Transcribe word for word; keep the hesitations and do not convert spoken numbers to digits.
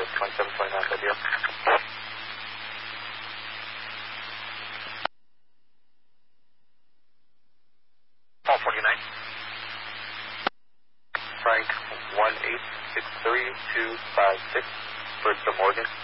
Juliet twenty-seven twenty-nine, W. Call forty-nine. Frank one eight six three two five six, Bristol Morgan.